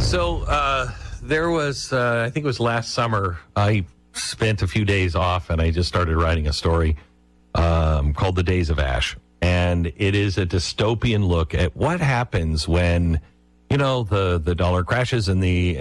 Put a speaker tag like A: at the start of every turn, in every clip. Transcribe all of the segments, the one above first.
A: So there was, I think it was last summer, I spent a few days off and I just started writing a story called The Days of Ash. And it is a dystopian look at what happens when, the dollar crashes and we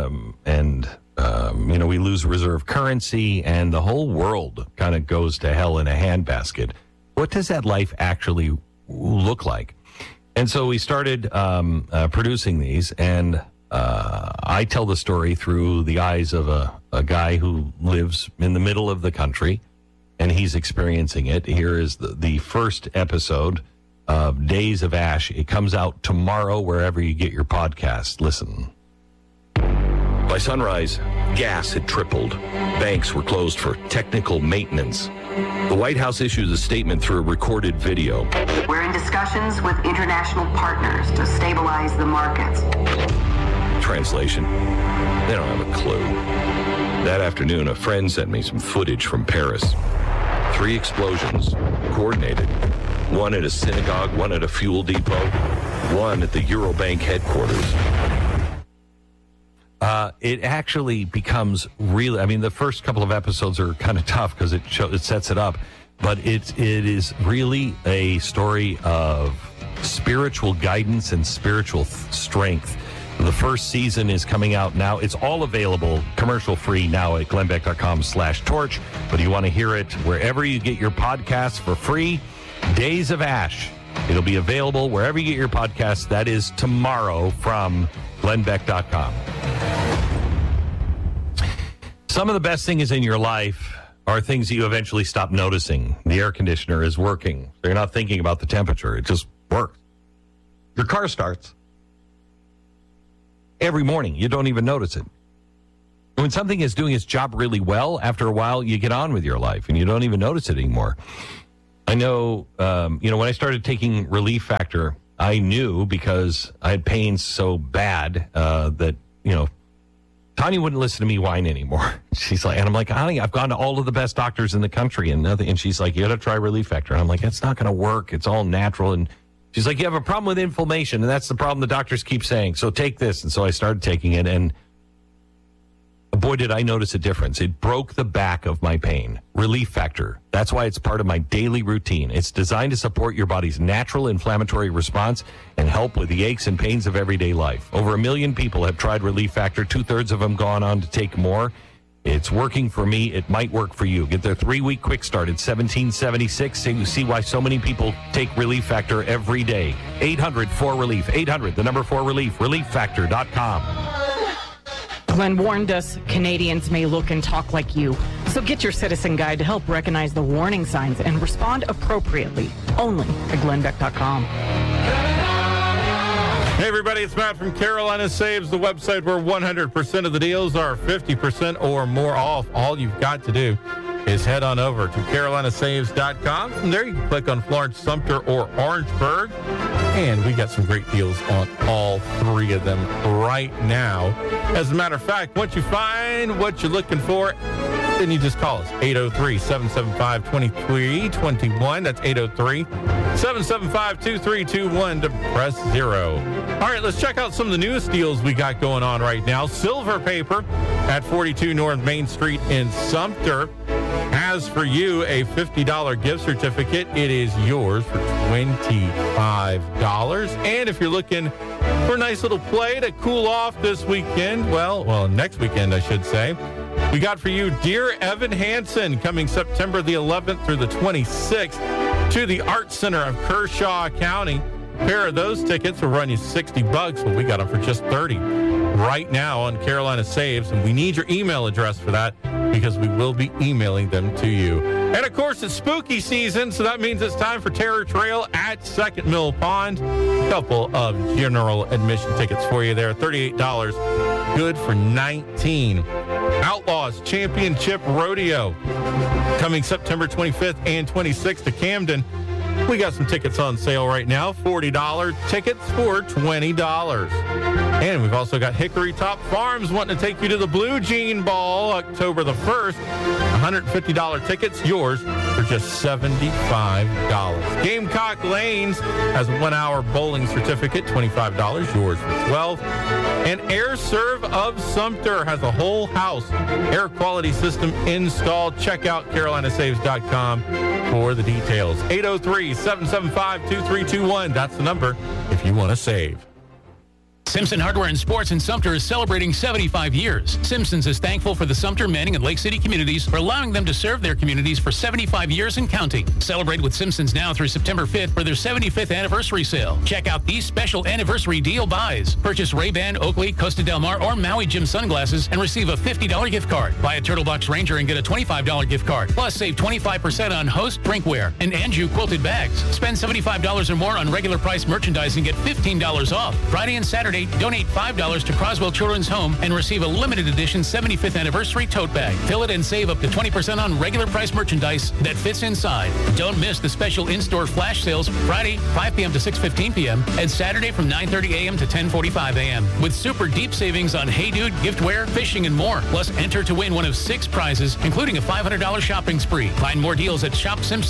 A: lose reserve currency and the whole world kind of goes to hell in a handbasket. What does that life actually look like? And so we started producing these, and I tell the story through the eyes of a guy who lives in the middle of the country, and he's experiencing it. Here is the first episode of Days of Ash. It comes out tomorrow wherever you get your podcast. Listen. By sunrise, gas had tripled. Banks were closed for technical maintenance. The White House issues a statement through a recorded video.
B: We're in discussions with international partners to stabilize the markets.
A: Translation: they don't have a clue. That afternoon, a friend sent me some footage from Paris. 3 explosions, coordinated. One at a synagogue, one at a fuel depot, one at the Eurobank headquarters. It actually becomes really, the first couple of episodes are kind of tough because it sets it up, but it is really a story of spiritual guidance and spiritual strength. The first season is coming out now. It's all available commercial-free now at glennbeck.com/torch, but you want to hear it wherever you get your podcasts for free. Days of Ash. It'll be available wherever you get your podcasts. That is tomorrow from glennbeck.com. Some of the best things in your life are things that you eventually stop noticing. The air conditioner is working, so you're not thinking about the temperature. It just works. Your car starts. Every morning, you don't even notice it. When something is doing its job really well, after a while, you get on with your life, and you don't even notice it anymore. I know, when I started taking Relief Factor, I knew because I had pains so bad that, Tanya wouldn't listen to me whine anymore. She's like, and I'm like, honey, I've gone to all of the best doctors in the country and nothing. And she's like, you got to try Relief Factor. And I'm like, it's not going to work. It's all natural. And she's like, you have a problem with inflammation. And that's the problem the doctors keep saying. So take this. And so I started taking it. And boy, did I notice a difference. It broke the back of my pain. Relief Factor. That's why it's part of my daily routine. It's designed to support your body's natural inflammatory response and help with the aches and pains of everyday life. Over 1 million people have tried Relief Factor. 2/3 of them gone on to take more. It's working for me. It might work for you. Get their 3-week quick start at $17.76. So you see why so many people take Relief Factor every day. 800-4RELIEF. 800-4RELIEF. ReliefFactor.com.
C: Glenn warned us Canadians may look and talk like you. So get your citizen guide to help recognize the warning signs and respond appropriately. Only at glennbeck.com.
D: Hey, everybody, it's Matt from Carolina Saves, the website where 100% of the deals are 50% or more off. All you've got to do is head on over to carolinasaves.com. From there, you can click on Florence, Sumter, or Orangeburg. And we got some great deals on all 3 of them right now. As a matter of fact, once you find what you're looking for, then you just call us. 803-775-2321. That's 803-775-2321 to press 0. All right, let's check out some of the newest deals we got going on right now. Silver Paper at 42 North Main Street in Sumter has for you a $50 gift certificate. It is yours for $25. And if you're looking for a nice little play to cool off this weekend, well, next weekend, I should say, we got for you Dear Evan Hansen coming September the 11th through the 26th to the Art Center of Kershaw County. A pair of those tickets will run you $60, but we got them for just $30 right now on Carolina Saves, and we need your email address for that because we will be emailing them to you. And of course, it's spooky season, so that means it's time for Terror Trail at Second Mill Pond. A couple of general admission tickets for you there, $38, good for $19. Outlaws Championship Rodeo coming September 25th and 26th to Camden. We got some tickets on sale right now, $40 tickets for $20. And we've also got Hickory Top Farms wanting to take you to the Blue Jean Ball October the 1st. $150 tickets, yours for just $75. Gamecock Lanes has a 1-hour bowling certificate, $25, yours for $12. And Air Serv of Sumter has a whole house air quality system installed. Check out carolinasaves.com for the details. 803-775-2321. That's the number if you want to save.
E: Simpson Hardware and Sports in Sumter is celebrating 75 years. Simpson's is thankful for the Sumter, Manning, and Lake City communities for allowing them to serve their communities for 75 years and counting. Celebrate with Simpson's now through September 5th for their 75th anniversary sale. Check out these special anniversary deal buys. Purchase Ray-Ban, Oakley, Costa Del Mar, or Maui Jim sunglasses and receive a $50 gift card. Buy a Turtle Box Ranger and get a $25 gift card. Plus, save 25% on Host drinkware and Anju quilted bags. Spend $75 or more on regular price merchandise and get $15 off. Friday and Saturday, donate $5 to Croswell Children's Home and receive a limited edition 75th anniversary tote bag. Fill it and save up to 20% on regular price merchandise that fits inside. Don't miss the special in-store flash sales Friday, 5 p.m. to 6:15 p.m. and Saturday from 9:30 a.m. to 10:45 a.m. with super deep savings on Hey Dude, giftware, fishing, and more. Plus, enter to win one of 6 prizes, including a $500 shopping spree. Find more deals at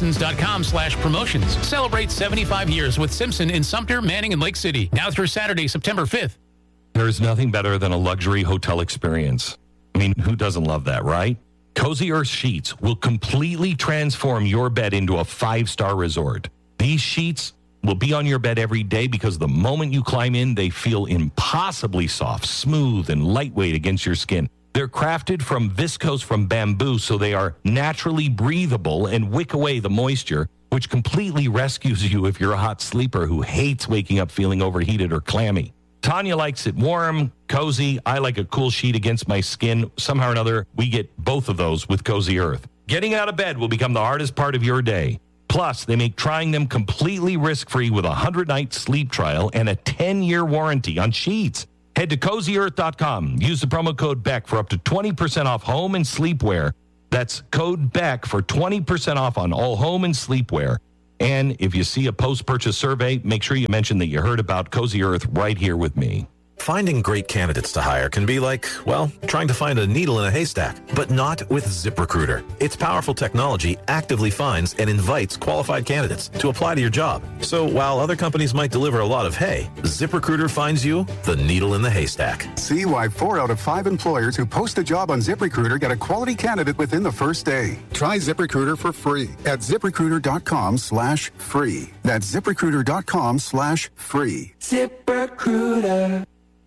E: shopsimpsons.com/promotions. Celebrate 75 years with Simpson in Sumter, Manning, and Lake City. Now through Saturday, September 5th.
A: There's nothing better than a luxury hotel experience. I mean, who doesn't love that, right? Cozy Earth Sheets will completely transform your bed into a 5-star resort. These sheets will be on your bed every day because the moment you climb in, they feel impossibly soft, smooth, and lightweight against your skin. They're crafted from viscose from bamboo, so they are naturally breathable and wick away the moisture, which completely rescues you if you're a hot sleeper who hates waking up feeling overheated or clammy. Tanya likes it warm, cozy. I like a cool sheet against my skin. Somehow or another, we get both of those with Cozy Earth. Getting out of bed will become the hardest part of your day. Plus, they make trying them completely risk-free with a 100-night sleep trial and a 10-year warranty on sheets. Head to CozyEarth.com. Use the promo code BECK for up to 20% off home and sleepwear. That's code BECK for 20% off on all home and sleepwear. And if you see a post-purchase survey, make sure you mention that you heard about Cozy Earth right here with me.
F: Finding great candidates to hire can be like, well, trying to find a needle in a haystack, but not with ZipRecruiter. Its powerful technology actively finds and invites qualified candidates to apply to your job. So while other companies might deliver a lot of hay, ZipRecruiter finds you the needle in the haystack.
G: See why 4 out of 5 employers who post a job on ZipRecruiter get a quality candidate within the first day. Try ZipRecruiter for free at ZipRecruiter.com/free. That's ZipRecruiter.com/free.
H: ZipRecruiter.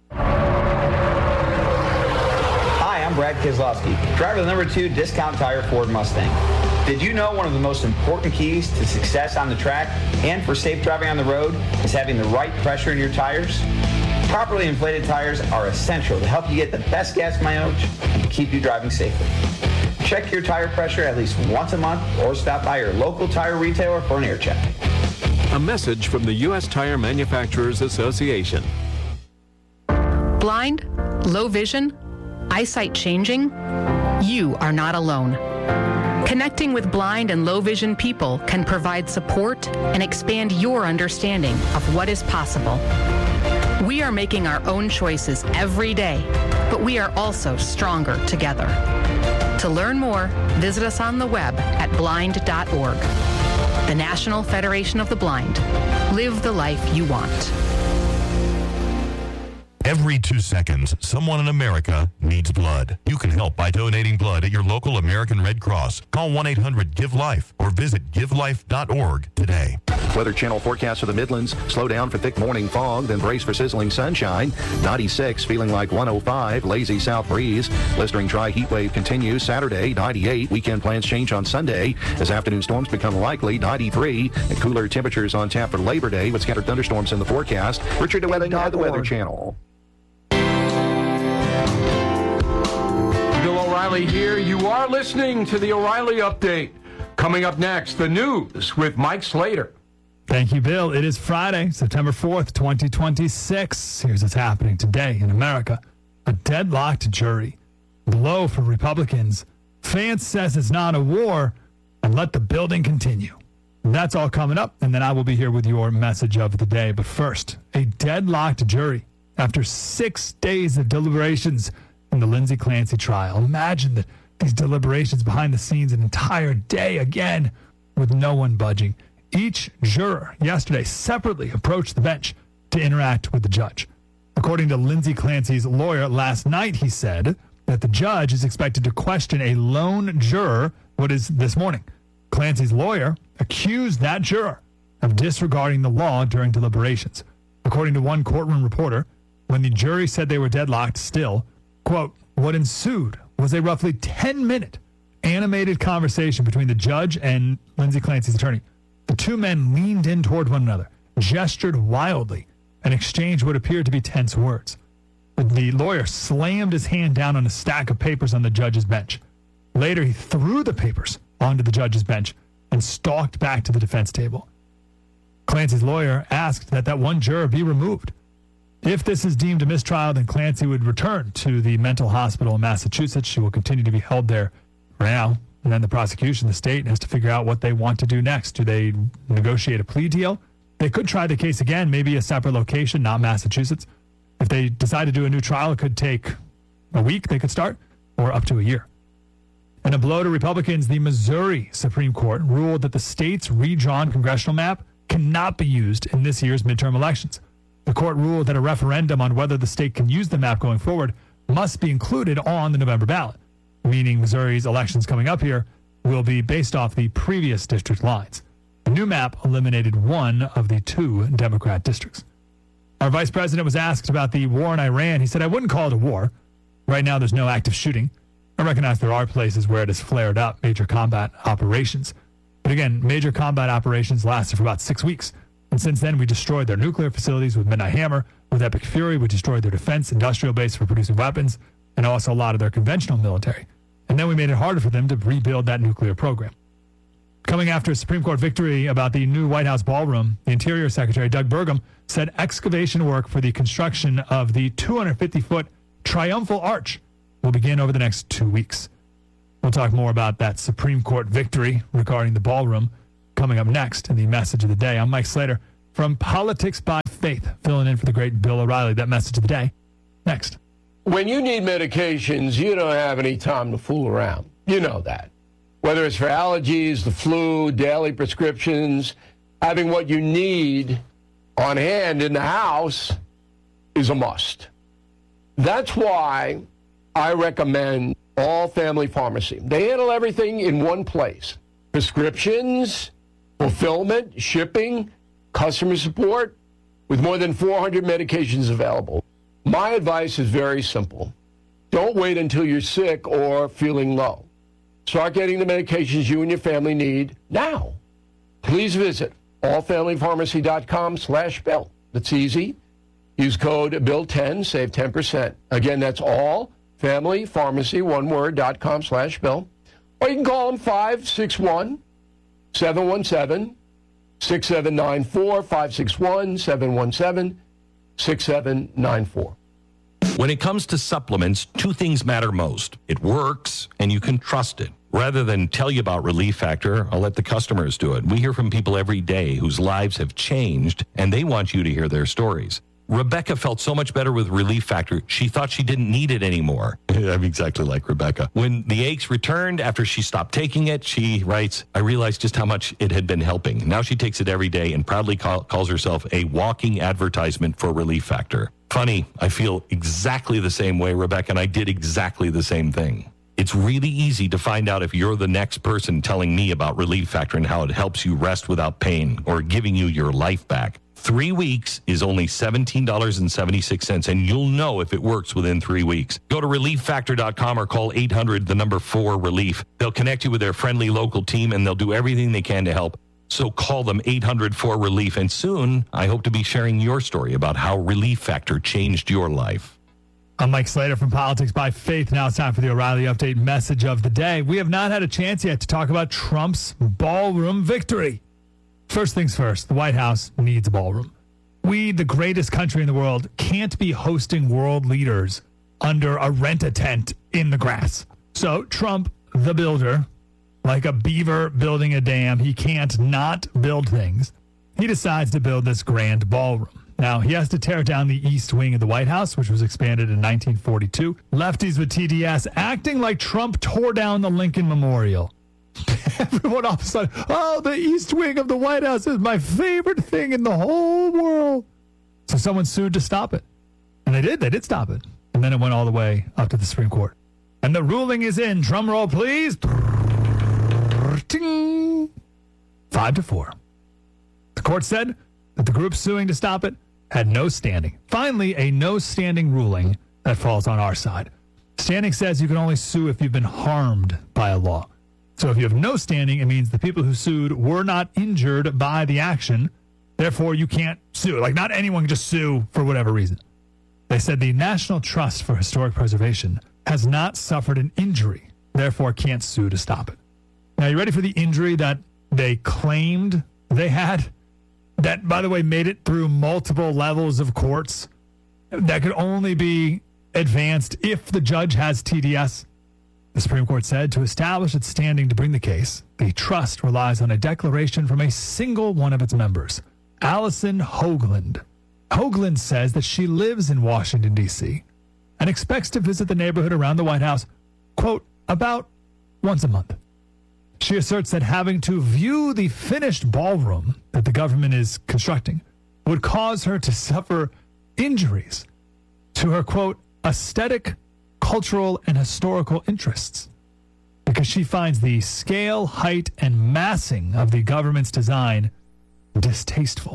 I: Hi, I'm Brad Keselowski, driver of the number 2 Discount Tire Ford Mustang. Did you know one of the most important keys to success on the track and for safe driving on the road is having the right pressure in your tires? Properly inflated tires are essential to help you get the best gas mileage and keep you driving safely. Check your tire pressure at least once a month or stop by your local tire retailer for an air check.
J: A message from the U.S. Tire Manufacturers Association.
K: Blind, low vision, eyesight changing? You are not alone. Connecting with blind and low vision people can provide support and expand your understanding of what is possible. We are making our own choices every day, but we are also stronger together. To learn more, visit us on the web at blind.org. The National Federation of the Blind. Live the life you want.
L: Every 2 seconds, someone in America needs blood. You can help by donating blood at your local American Red Cross. Call 1-800-GIVE-LIFE or visit givelife.org today.
M: Weather Channel forecast for the Midlands. Slow down for thick morning fog, then brace for sizzling sunshine. 96, feeling like 105. Lazy south breeze. Blistering dry heat wave continues. Saturday, 98. Weekend plans change on Sunday as afternoon storms become likely. 93. And cooler temperatures on tap for Labor Day with scattered thunderstorms in the forecast. Richard DeWetting at the Weather Channel.
N: Bill O'Reilly here. You are listening to the O'Reilly Update. Coming up next, the news with Mike Slater.
O: Thank you, Bill. It is Friday, September 4th, 2026. Here's what's happening today in America. A deadlocked jury. Blow for Republicans. Vance says it's not a war, and let the building continue. That's all coming up, and then I will be here with your message of the day. But first, a deadlocked jury. After 6 days of deliberations in the Lindsay Clancy trial. Imagine the these deliberations behind the scenes an entire day again with no one budging. Each juror yesterday separately approached the bench to interact with the judge. According to Lindsay Clancy's lawyer, last night he said that the judge is expected to question a lone juror this morning. Clancy's lawyer accused that juror of disregarding the law during deliberations. According to one courtroom reporter, when the jury said they were deadlocked still, quote, what ensued was a roughly 10-minute animated conversation between the judge and Lindsay Clancy's attorney. The two men leaned in toward one another, gestured wildly, and exchanged what appeared to be tense words. The lawyer slammed his hand down on a stack of papers on the judge's bench. Later, he threw the papers onto the judge's bench and stalked back to the defense table. Clancy's lawyer asked that one juror be removed. If this is deemed a mistrial, then Clancy would return to the mental hospital in Massachusetts. She will continue to be held there for now. And then the prosecution, the state, has to figure out what they want to do next. Do they negotiate a plea deal? They could try the case again, maybe a separate location, not Massachusetts. If they decide to do a new trial, it could take a week, they could start, or up to a year. In a blow to Republicans, the Missouri Supreme Court ruled that the state's redrawn congressional map cannot be used in this year's midterm elections. The court ruled that a referendum on whether the state can use the map going forward must be included on the November ballot, meaning Missouri's elections coming up here will be based off the previous district lines. The new map eliminated one of the two Democrat districts. Our vice president was asked about the war in Iran. He said, I wouldn't call it a war. Right now, there's no active shooting. I recognize there are places where it has flared up, major combat operations. But again, major combat operations lasted for about 6 weeks. And since then, we destroyed their nuclear facilities with Midnight Hammer. With Epic Fury, we destroyed their defense industrial base for producing weapons and also a lot of their conventional military. And then we made it harder for them to rebuild that nuclear program. Coming after a Supreme Court victory about the new White House ballroom, the Interior Secretary Doug Burgum said excavation work for the construction of the 250-foot Triumphal Arch will begin over the next 2 weeks. We'll talk more about that Supreme Court victory regarding the ballroom coming up next in the Message of the Day. I'm Mike Slater from Politics by Faith, filling in for the great Bill O'Reilly. That Message of the Day next.
N: When you need medications, you don't have any time to fool around. You know that. Whether it's for allergies, the flu, daily prescriptions, having what you need on hand in the house is a must. That's why I recommend All Family Pharmacy. They handle everything in one place. Prescriptions, fulfillment, shipping, customer support, with more than 400 medications available. My advice is very simple. Don't wait until you're sick or feeling low. Start getting the medications you and your family need now. Please visit allfamilypharmacy.com/Bill. That's easy. Use code BILL10, save 10%. Again, that's allfamilypharmacy, one word, .com/Bill. Or you can call them 561-717-6794, 561-717-6794.
A: When it comes to supplements, two things matter most. It works, and you can trust it. Rather than tell you about Relief Factor, I'll let the customers do it. We hear from people every day whose lives have changed, and they want you to hear their stories. Rebecca felt so much better with Relief Factor, she thought she didn't need it anymore. I'm exactly like Rebecca. When the aches returned after she stopped taking it, she writes, I realized just how much it had been helping. Now she takes it every day and proudly calls herself a walking advertisement for Relief Factor. Funny, I feel exactly the same way, Rebecca, and I did exactly the same thing. It's really easy to find out if you're the next person telling me about Relief Factor and how it helps you rest without pain or giving you your life back. 3 weeks is only $17.76, and you'll know if it works within 3 weeks. Go to ReliefFactor.com or call 800-4-RELIEF. They'll connect you with their friendly local team, and they'll do everything they can to help. So call them 800-4-RELIEF, and soon I hope to be sharing your story about how Relief Factor changed your life.
O: I'm Mike Slater from Politics by Faith. Now it's time for the O'Reilly Update Message of the Day. We have not had a chance yet to talk about Trump's ballroom victory. First things first, the White House needs a ballroom. We, the greatest country in the world, can't be hosting world leaders under a rent-a-tent in the grass. So Trump, the builder, like a beaver building a dam, he can't not build things. He decides to build this grand ballroom. Now, he has to tear down the east wing of the White House, which was expanded in 1942. Lefties with TDS acting like Trump tore down the Lincoln Memorial. Everyone all of a sudden, oh, the east wing of the White House is my favorite thing in the whole world. So someone sued to stop it. And they did stop it. And then it went all the way up to the Supreme Court. And the ruling is in. Drum roll, please. 5-4. The court said that the group suing to stop it had no standing. Finally, a no standing ruling that falls on our side. Standing says you can only sue if you've been harmed by a law. So if you have no standing, it means the people who sued were not injured by the action. Therefore, you can't sue. Like, not anyone can just sue for whatever reason. They said the National Trust for Historic Preservation has not suffered an injury, therefore can't sue to stop it. Now, you ready for the injury that they claimed they had? That, by the way, made it through multiple levels of courts. That could only be advanced if the judge has TDS. The Supreme Court said to establish its standing to bring the case, the trust relies on a declaration from a single one of its members, Allison Hoagland. Hoagland says that she lives in Washington, D.C., and expects to visit the neighborhood around the White House, quote, about once a month. She asserts that having to view the finished ballroom that the government is constructing would cause her to suffer injuries to her, quote, aesthetic, cultural, and historical interests, because she finds the scale, height, and massing of the government's design distasteful.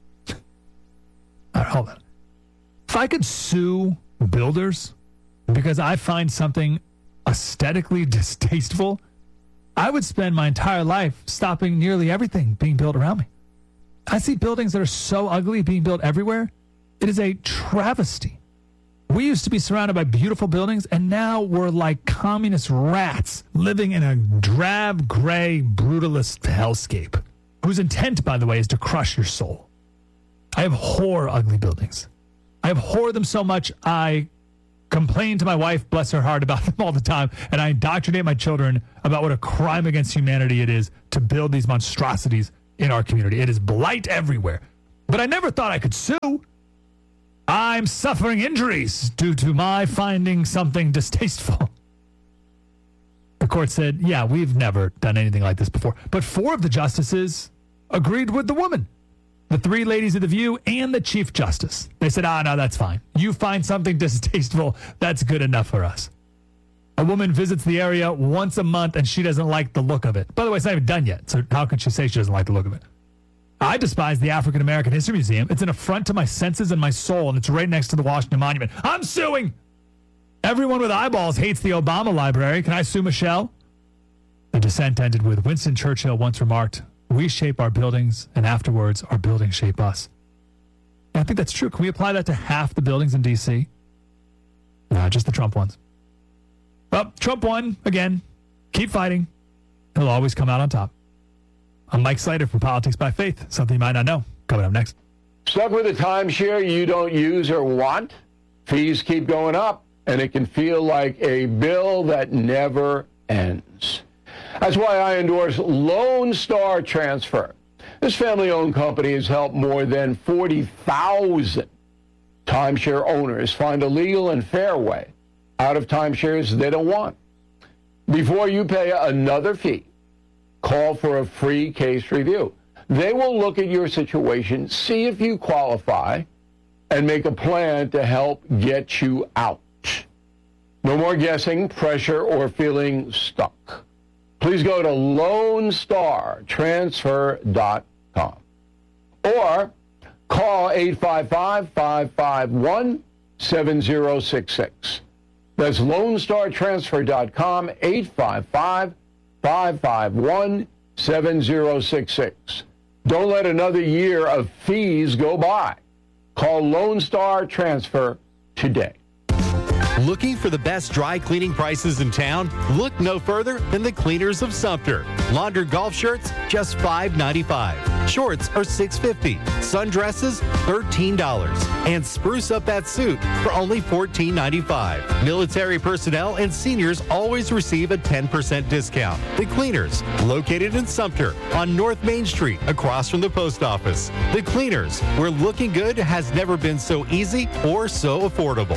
O: All right, hold on. If I could sue builders because I find something aesthetically distasteful, I would spend my entire life stopping nearly everything being built around me. I see buildings that are so ugly being built everywhere. It is a travesty. We used to be surrounded by beautiful buildings, and now we're like communist rats living in a drab, gray, brutalist hellscape, whose intent, by the way, is to crush your soul. I abhor ugly buildings. I abhor them so much, I complain to my wife, bless her heart, about them all the time, and I indoctrinate my children about what a crime against humanity it is to build these monstrosities in our community. It is blight everywhere. But I never thought I could sue. I'm suffering injuries due to my finding something distasteful. The court said, yeah, we've never done anything like this before. But 4 of the justices agreed with the woman. The 3 ladies of the View and the Chief Justice. They said, no, that's fine. You find something distasteful, that's good enough for us. A woman visits the area once a month and she doesn't like the look of it. By the way, it's not even done yet, so how can she say she doesn't like the look of it? I despise the African American History Museum. It's an affront to my senses and my soul, and it's right next to the Washington Monument. I'm suing! Everyone with eyeballs hates the Obama Library. Can I sue Michelle? The dissent ended with Winston Churchill once remarked, we shape our buildings, and afterwards our buildings shape us. And I think that's true. Can we apply that to half the buildings in D.C.? No, just the Trump ones. Well, Trump won again. Keep fighting. He'll always come out on top. I'm Mike Slater from Politics by Faith. Something you might not know. Coming up next.
N: Stuck with a timeshare you don't use or want? Fees keep going up, and it can feel like a bill that never ends. That's why I endorse Lone Star Transfer. This family-owned company has helped more than 40,000 timeshare owners find a legal and fair way out of timeshares they don't want. Before you pay another fee, call for a free case review. They will look at your situation, see if you qualify, and make a plan to help get you out. No more guessing, pressure, or feeling stuck. Please go to LoneStarTransfer.com or call 855-551-7066. That's LoneStarTransfer.com, 855-551-7066. Don't let another year of fees go by. Call Lone Star Transfer today.
P: Looking for the best dry cleaning prices in town? Look no further than the Cleaners of Sumter. Laundered golf shirts, just $5.95. Shorts are $6.50. Sundresses, $13. And spruce up that suit for only $14.95. Military personnel and seniors always receive a 10% discount. The Cleaners, located in Sumter on North Main Street across from the post office. The Cleaners, where looking good has never been so easy or so affordable.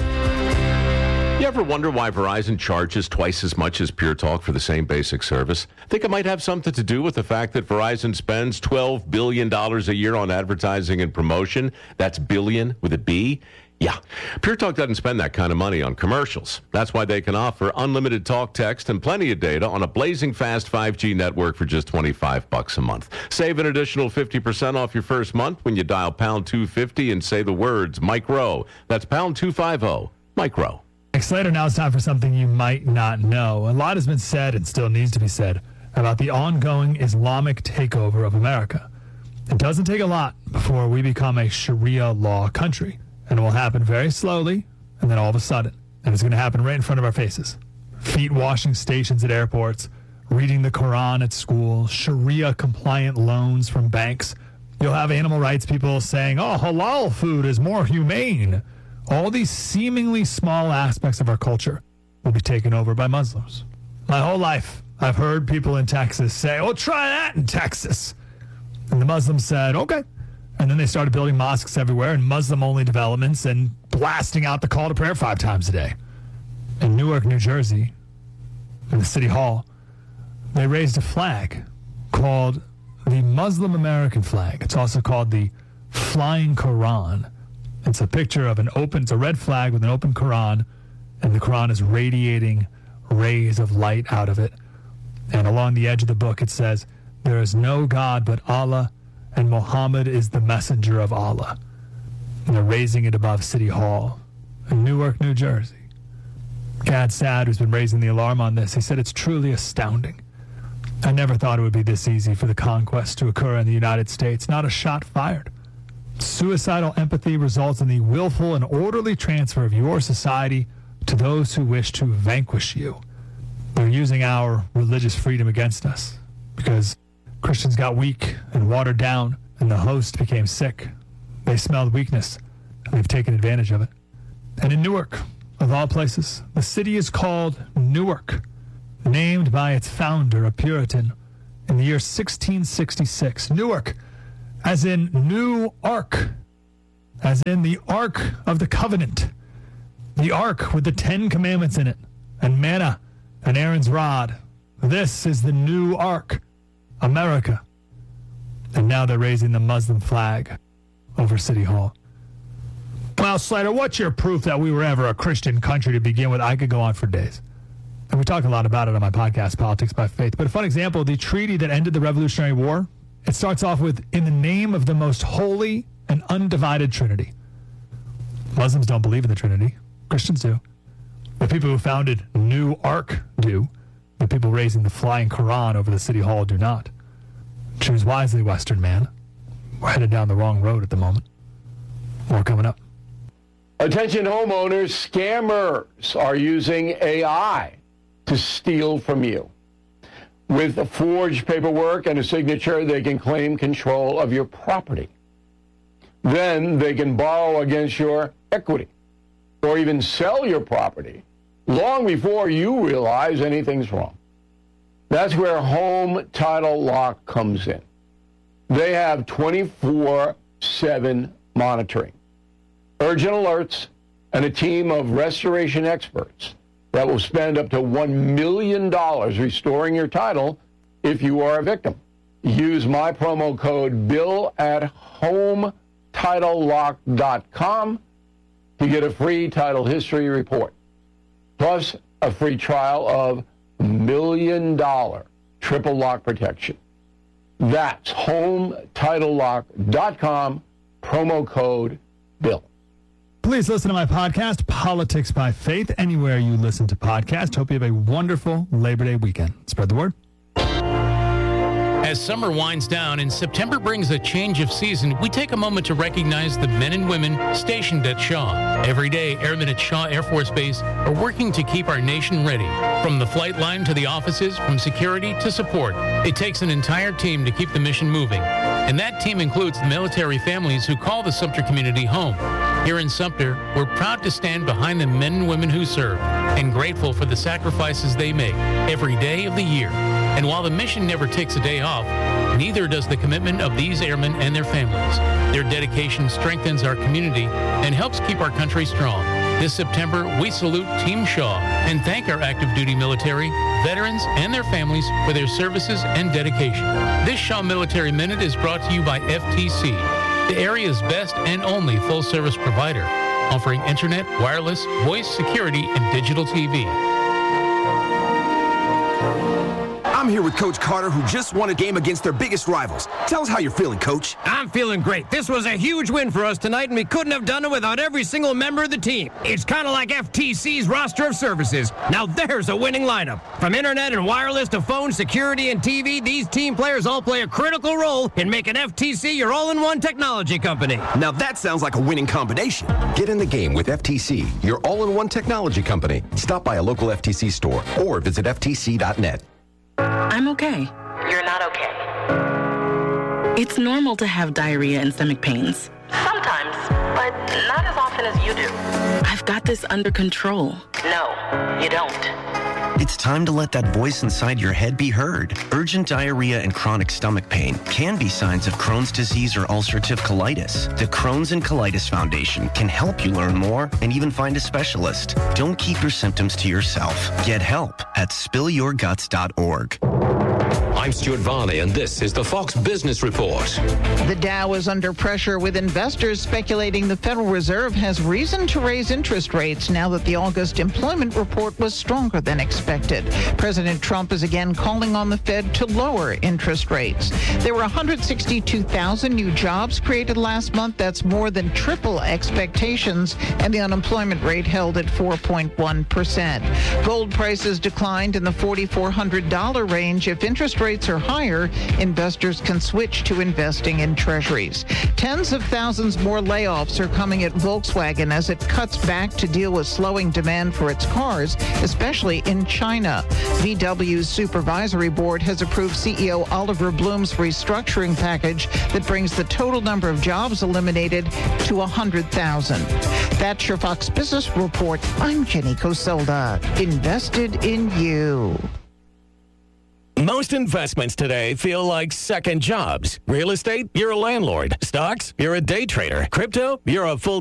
Q: You ever wonder why Verizon charges twice as much as Pure Talk for the same basic service? Think it might have something to do with the fact that Verizon spends $12 billion a year on advertising and promotion? That's billion with a B? Yeah. Pure Talk doesn't spend that kind of money on commercials. That's why they can offer unlimited talk, text, and plenty of data on a blazing fast 5G network for just $25 a month. Save an additional 50% off your first month when you dial pound 250 and say the words Micro. That's pound 250, Micro.
O: Later, now it's time for something you might not know. A lot has been said and still needs to be said about the ongoing Islamic takeover of America. It doesn't take a lot before we become a Sharia law country. And it will happen very slowly, and then all of a sudden. And it's going to happen right in front of our faces. Feet washing stations at airports, reading the Quran at school, Sharia-compliant loans from banks. You'll have animal rights people saying, oh, halal food is more humane. All these seemingly small aspects of our culture will be taken over by Muslims. My whole life, I've heard people in Texas say, oh, try that in Texas. And the Muslims said, okay. And then they started building mosques everywhere and Muslim-only developments and blasting out the call to prayer 5 times a day. In Newark, New Jersey, in the city hall, they raised a flag called the Muslim American flag. It's also called the Flying Quran. It's a picture of it's a red flag with an open Quran, and the Quran is radiating rays of light out of it. And along the edge of the book it says, there is no God but Allah, and Muhammad is the messenger of Allah. And they're raising it above City Hall in Newark, New Jersey. Gad Saad, who's been raising the alarm on this, he said it's truly astounding. I never thought it would be this easy for the conquest to occur in the United States. Not a shot fired. Suicidal empathy results in the willful and orderly transfer of your society to those who wish to vanquish you. They're using our religious freedom against us because Christians got weak and watered down, and the host became sick. They smelled weakness, and they've taken advantage of it. And in Newark, of all places, the city is called Newark, named by its founder, a Puritan, in the year 1666. Newark, as in New Ark, as in the Ark of the Covenant, the Ark with the 10 Commandments in it, and manna, and Aaron's rod. This is the new Ark, America. And now they're raising the Muslim flag over City Hall. Well, Slater, what's your proof that we were ever a Christian country to begin with? I could go on for days. And we talk a lot about it on my podcast, Politics by Faith. But a fun example, the treaty that ended the Revolutionary War, it starts off with, in the name of the most holy and undivided Trinity. Muslims don't believe in the Trinity. Christians do. The people who founded New Ark do. The people raising the flying Quran over the City Hall do not. Choose wisely, Western man. We're headed down the wrong road at the moment. More coming up.
N: Attention homeowners, scammers are using AI to steal from you. With a forged paperwork and a signature, they can claim control of your property. Then they can borrow against your equity or even sell your property long before you realize anything's wrong. That's where Home Title Lock comes in. They have 24/7 monitoring, urgent alerts, and a team of restoration experts that will spend up to $1 million restoring your title if you are a victim. Use my promo code BILL at HomeTitleLock.com to get a free title history report, plus a free trial of $1 million triple lock protection. That's HomeTitleLock.com, promo code BILL.
O: Please listen to my podcast, Politics by Faith, anywhere you listen to podcasts. Hope you have a wonderful Labor Day weekend. Spread the word.
E: As summer winds down and September brings a change of season, we take a moment to recognize the men and women stationed at Shaw. Every day, airmen at Shaw Air Force Base are working to keep our nation ready. From the flight line to the offices, from security to support, it takes an entire team to keep the mission moving. And that team includes the military families who call the Sumter community home. Here in Sumter, we're proud to stand behind the men and women who serve and grateful for the sacrifices they make every day of the year. And while the mission never takes a day off, neither does the commitment of these airmen and their families. Their dedication strengthens our community and helps keep our country strong. This September, we salute Team Shaw and thank our active duty military, veterans, and their families for their services and dedication. This Shaw Military Minute is brought to you by FTC, the area's best and only full-service provider, offering internet, wireless, voice, security, and digital TV.
R: I'm here with Coach Carter, who just won a game against their biggest rivals. Tell us how you're feeling, Coach.
S: I'm feeling great. This was a huge win for us tonight, and we couldn't have done it without every single member of the team. It's kind of like FTC's roster of services. Now there's a winning lineup. From internet and wireless to phone, security, and TV, these team players all play a critical role in making FTC your all-in-one technology company.
R: Now that sounds like a winning combination. Get in the game with FTC, your all-in-one technology company. Stop by a local FTC store or visit ftc.net.
T: I'm okay.
B: You're not okay.
T: It's normal to have diarrhea and stomach pains.
B: Sometimes, but not as often as you do.
T: I've got this under control.
B: No, you don't.
U: It's time to let that voice inside your head be heard. Urgent diarrhea and chronic stomach pain can be signs of Crohn's disease or ulcerative colitis. The Crohn's and Colitis Foundation can help you learn more and even find a specialist. Don't keep your symptoms to yourself. Get help at spillyourguts.org.
V: I'm Stuart Varney, and this is the Fox Business Report.
W: The Dow is under pressure, with investors speculating the Federal Reserve has reason to raise interest rates now that the August employment report was stronger than expected. President Trump is again calling on the Fed to lower interest rates. There were 162,000 new jobs created last month. That's more than triple expectations, and the unemployment rate held at 4.1%. Gold prices declined in the $4,400 range. If interest rates are higher, investors can switch to investing in treasuries. Tens of thousands more layoffs are coming at Volkswagen as it cuts back to deal with slowing demand for its cars, especially in China. VW's supervisory board has approved CEO Oliver Bloom's restructuring package that brings the total number of jobs eliminated to 100,000. That's your Fox Business Report. I'm Jenny Coselda. Invested in you.
X: Most investments today feel like second jobs. Real estate, you're a landlord. Stocks, you're a day trader. Crypto, you're a full